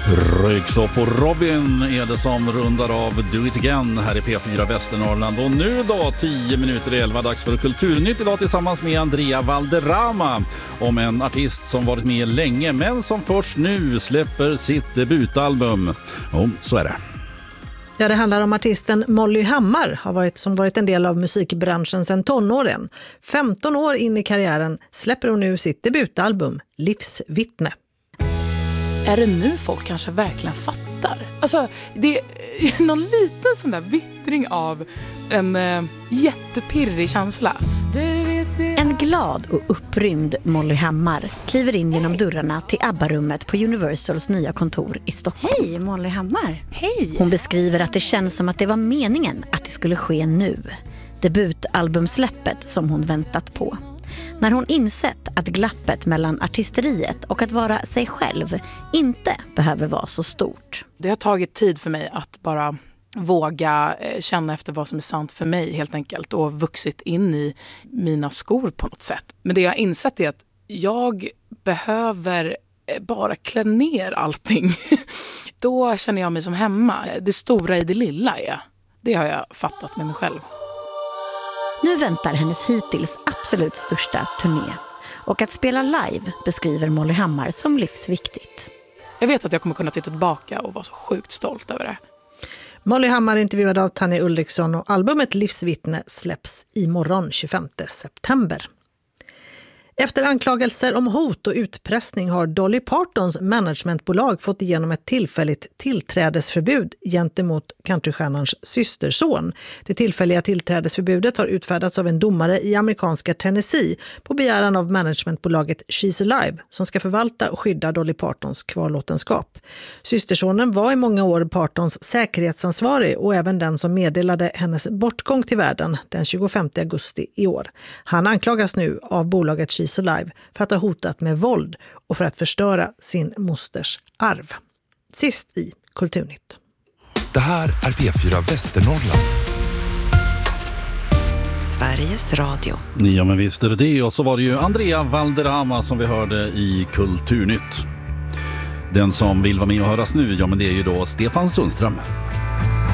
Röyksopp och Robin är det som rundar av Do It Again här i P4 Västernorrland. Och nu då 10 minuter i 11, dags för Kulturnytt idag tillsammans med Andrea Valderrama om en artist som varit med länge men som först nu släpper sitt debutalbum. Och så är det. Ja, det handlar om artisten Molly Hammar, som varit en del av musikbranschen sedan tonåren. 15 år in i karriären släpper hon nu sitt debutalbum Livsvittne. Är det nu folk kanske verkligen fattar? Alltså, det är någon liten sån där vittring av en jättepirrig känsla. En glad och upprymd Molly Hammar kliver in genom dörrarna till ABBA-rummet på Universals nya kontor i Stockholm. Hej, Molly Hammar. Hej! Hon beskriver att det känns som att det var meningen att det skulle ske nu. Debutalbumsläppet som hon väntat på. När hon insett att glappet mellan artisteriet och att vara sig själv inte behöver vara så stort. Det har tagit tid för mig att bara våga känna efter vad som är sant för mig helt enkelt och vuxit in i mina skor på något sätt. Men det jag har insett är att jag behöver bara klä ner allting. Då känner jag mig som hemma. Det stora i det lilla är. Det har jag fattat med mig själv. Nu väntar hennes hittills absolut största turné. Och att spela live beskriver Molly Hammar som livsviktigt. Jag vet att jag kommer kunna titta tillbaka och vara så sjukt stolt över det. Molly Hammar intervjuad av Tanja Ulriksson och albumet Livsvittne släpps imorgon 25 september. Efter anklagelser om hot och utpressning har Dolly Partons managementbolag fått igenom ett tillfälligt tillträdesförbud gentemot countrystjärnans systerson. Det tillfälliga tillträdesförbudet har utfärdats av en domare i amerikanska Tennessee på begäran av managementbolaget She's Alive som ska förvalta och skydda Dolly Partons kvarlåtenskap. Systersonen var i många år Partons säkerhetsansvarig och även den som meddelade hennes bortgång till världen den 25 augusti i år. Han anklagas nu av bolaget She's Alive för att ha hotat med våld och för att förstöra sin mosters arv. Sist i Kulturnytt. Det här är P4 Västernorrland. Sveriges Radio. Ja, men visst är det. Och så var det ju Andrea Valderrama som vi hörde i Kulturnytt. Den som vill vara med och höras nu, ja men det är ju då Stefan Sundström.